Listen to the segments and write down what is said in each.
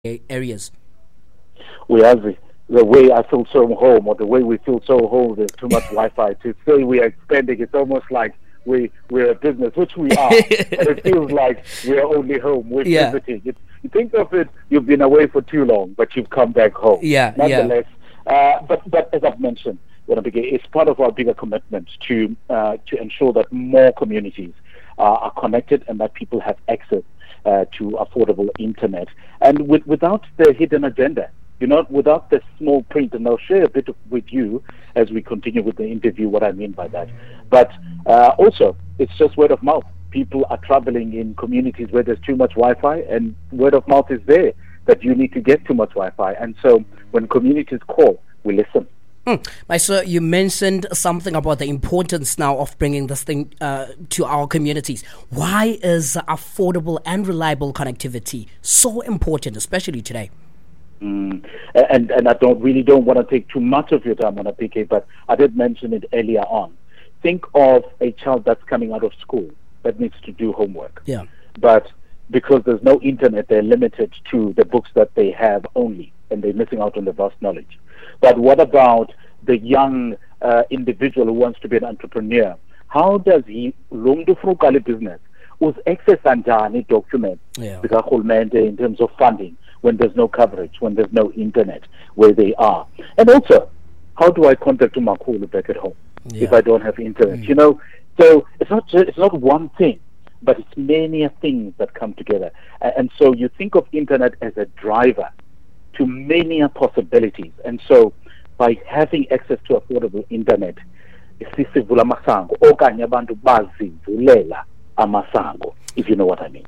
areas? We have the way I feel so home, or the way we feel so home, there's too much Wi-Fi. To say we are expanding, it's almost like we're a business, which we are, but it feels like we're only home. We're visiting. You think of it, you've been away for too long, but you've come back home. Nonetheless, but as I've mentioned, it's part of our bigger commitment to ensure that more communities are connected and that people have access to affordable internet, and without the hidden agenda. Without the small print, and I'll share a bit with you as we continue with the interview what I mean by that. But also, it's just word of mouth. People are traveling in communities where there's too much Wi-Fi, and word of mouth is there that you need to get too much Wi-Fi. And so when communities call, we listen. My sir, you mentioned something about the importance now of bringing this thing to our communities. Why is affordable and reliable connectivity so important, especially today? And I don't want to take too much of your time on a PK, but I did mention it earlier on. Think of a child that's coming out of school that needs to do homework. Yeah. But because there's no internet, they're limited to the books that they have only, and they're missing out on the vast knowledge. But what about the young individual who wants to be an entrepreneur? How does he learn to run a business? With access and documents in terms of funding when there's no coverage, when there's no internet where they are? And also, how do I contact Umakulu back at home if I don't have internet? So it's not one thing, but it's many things that come together. And so you think of internet as a driver to many possibilities. And so by having access to affordable internet, sisivula amasango okanye abantu bazivulela amasango, if you know what I mean.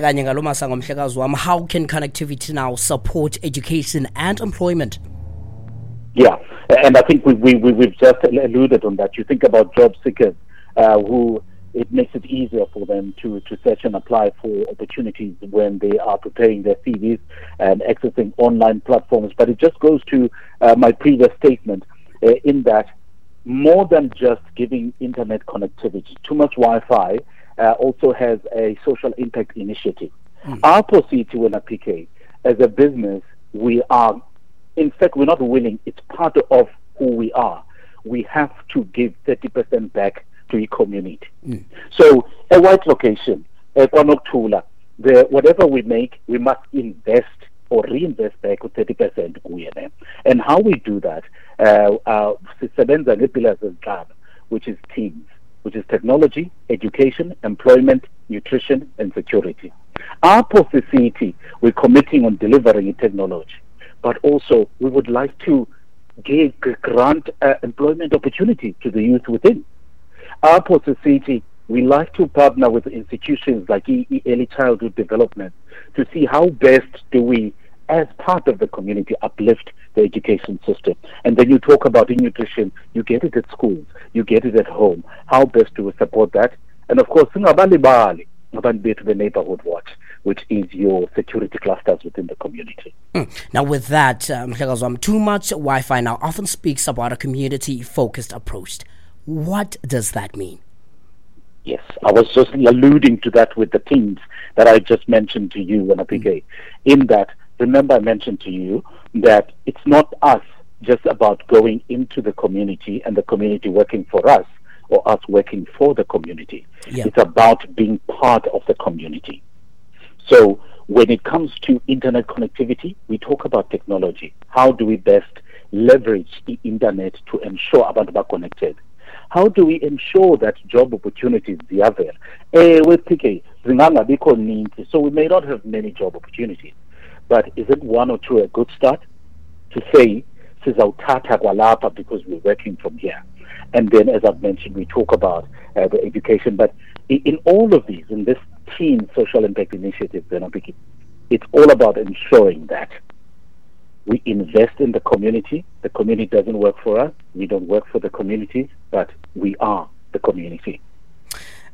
How can connectivity now support education and employment? Yeah, and I think we've just alluded on that. You think about job seekers who it makes it easier for them to search and apply for opportunities when they are preparing their CVs and accessing online platforms. But it just goes to my previous statement in that more than just giving internet connectivity, too much Wi-Fi also has a social impact initiative. Our City when a PK, as a business, we're not willing, it's part of who we are. We have to give 30% back to the community. So a white location, whatever we make, we must invest or reinvest back with 30%. And how we do that, which is teams, which is technology, education, employment, nutrition, and security. Our City, we're committing on delivering technology, but also we would like to grant employment opportunity to the youth within. Our City, we like to partner with institutions like early childhood development to see how best do we, as part of the community, uplift the education system. And then you talk about nutrition, you get it at schools, you get it at home. How best do we support that? And of course, to the neighborhood watch, which is your security clusters within the community. Now with that, too much Wi-Fi now often speaks about a community-focused approach. What does that mean? Yes, I was just alluding to that with the teams that I just mentioned to you, NPK. In that, remember I mentioned to you that it's not us just about going into the community and the community working for us or us working for the community. Yeah. It's about being part of the community. So when it comes to internet connectivity, we talk about technology. How do we best leverage the internet to ensure abantu are connected? How do we ensure that job opportunities are there? With PK, so we may not have many job opportunities, but is it one or two a good start to say, because we're working from here? And then, as I've mentioned, we talk about the education. But in all of these, in this teen social impact initiative, it's all about ensuring that we invest in the community. The community doesn't work for us. We don't work for the community, but we are the community.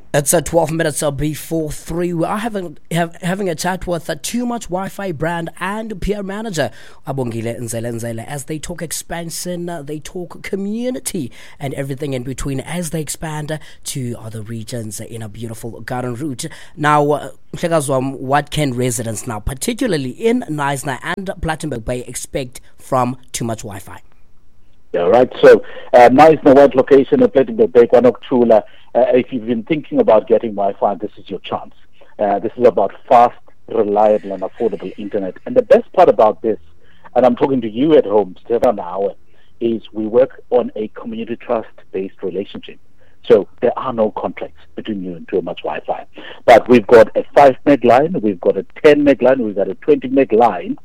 It's 12 minutes before 3. We are having a chat with Too Much Wi-Fi brand and PR manager Abongile Nzele as they talk expansion, they talk community and everything in between as they expand to other regions in a beautiful garden route. Now, what can residents now, particularly in Knysna and Plettenberg Bay, expect from Too Much Wi-Fi? Yeah, right. So, Knysna White location in Plettenberg Bay, KwaNokuthula. If you've been thinking about getting Wi-Fi, this is your chance. This is about fast, reliable, and affordable internet. And the best part about this, and I'm talking to you at home, Stefan Hour, is we work on a community trust-based relationship. So there are no contracts between you and Too Much Wi-Fi. But we've got a 5 meg line, we've got a 10 meg line, we've got a 20 meg line,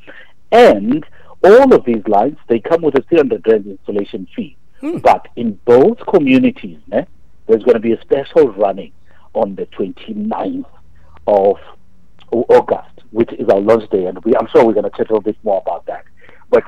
and all of these lines, they come with a 300 rand installation fee. But in both communities, there's going to be a special running on the 29th of August, which is our launch day, and I'm sure we're going to chat a little bit more about that. But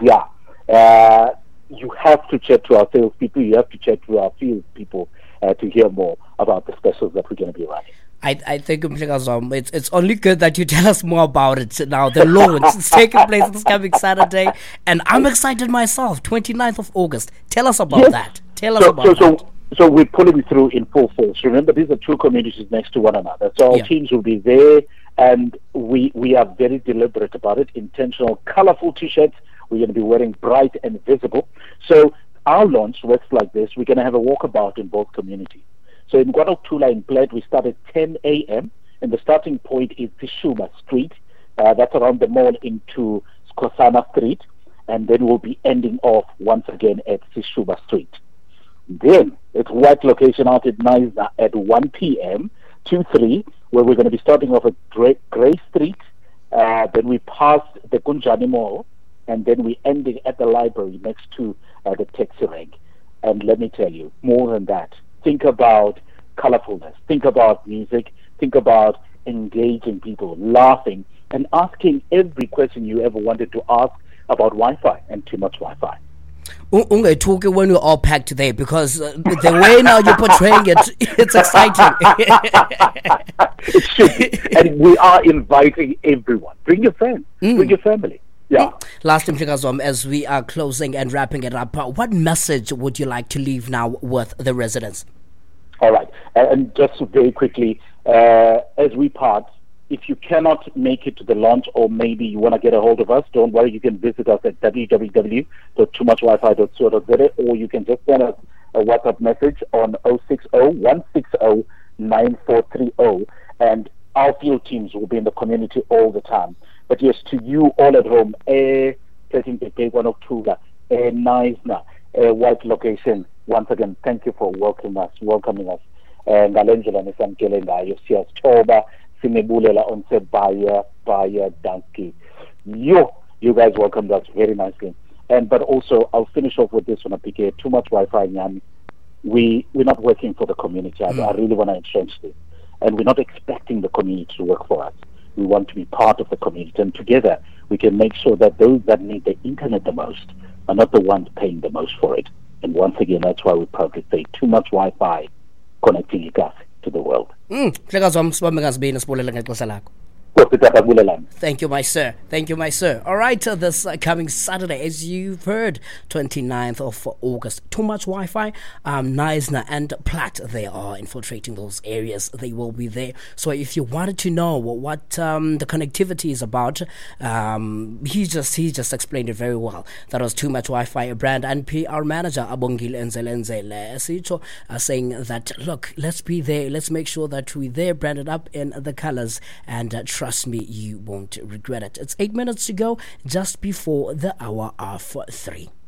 yeah, you have to chat to our sales people, you have to chat to our field people to hear more about the specials that we're going to be running. I think it's only good that you tell us more about it now. The launch is taking place this coming Saturday, and I'm excited myself. 29th of August. Tell us about that. Tell us about that. So we're pulling through in full force. Remember, these are two communities next to one another. So our teams will be there, and we are very deliberate about it. Intentional, colorful T-shirts. We're going to be wearing bright and visible. So our launch works like this. We're going to have a walkabout in both communities. So in KwaNokuthula in Plet, we start at 10 a.m. and the starting point is Sishuba Street. That's around the mall into Skosana Street. And then we'll be ending off once again at Sishuba Street. Then it's White location out at Knysna at 1 p.m. to 3, where we're going to be starting off at Grey Street. Then we pass the Kunjani Mall, and then we're ending at the library next to the taxi rank. And let me tell you, more than that, think about colorfulness, think about music, think about engaging people, laughing, and asking every question you ever wanted to ask about Wi-Fi and Too Much Wi-Fi. Talk when we're all packed there, because the way now you're portraying it, it's exciting. It should be. And we are inviting everyone. Bring your friends, bring your family. Yeah. Last time, as we are closing and wrapping it up, what message would you like to leave now with the residents? All right. And just very quickly, as we part, if you cannot make it to the launch, or maybe you want to get a hold of us, don't worry, you can visit us at www.toomuchwifi.co.za, or you can just send us a WhatsApp message on 060-160-9430, and our field teams will be in the community all the time. But yes, to you all at home, KwaNokuthula, Knysna, White location, once again, thank you for welcoming us. Ngalendlela nesamkele ngayo siyasithoba sinebulela on baya donkey. You guys welcomed us very nicely. But also, I'll finish off with this one, PK. Too Much Wi-Fi, Nyami. We're not working for the community. I really want to entrench this. And we're not expecting the community to work for us. We want to be part of the community. And together, we can make sure that those that need the internet the most are not the ones paying the most for it. And once again, that's why we proudly say Too Much Wi-Fi, connecting us to the world. Thank you, my sir. Thank you, my sir. All right, this coming Saturday, as you've heard, 29th of August, Too Much Wi-Fi, Knysna and Plat, they are infiltrating those areas. They will be there. So if you wanted to know what the connectivity is about, he just explained it very well. That was Too Much Wi-Fi, a brand and PR manager, Abongile Nzele, saying that, look, let's be there. Let's make sure that we're there, branded up in the colors, and trust me, you won't regret it. It's 8 minutes to go, just before the hour of 3.